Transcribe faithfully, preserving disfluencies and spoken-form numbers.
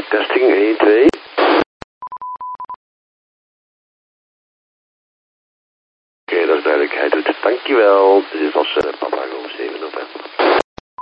Testing één, twee. Oké, okay, dat is duidelijk. Hij doet het. Dankjewel. Dit is als uh, papa.